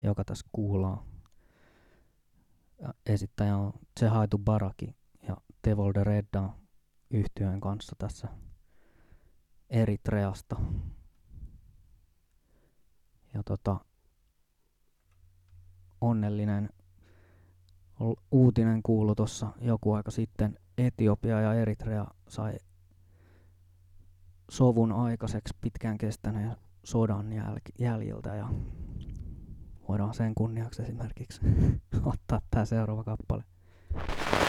joka tässä kuullaan. Ja esittäjä on Zehaitu Baraki ja Tevolde Redda yhtyeen kanssa tässä Eritreasta. Ja onnellinen uutinen kuului tuossa joku aika sitten. Etiopia ja Eritrea sai sovun aikaiseksi pitkään kestäneen sodan jäljiltä ja voidaan sen kunniaksi esimerkiksi ottaa tää seuraava kappale.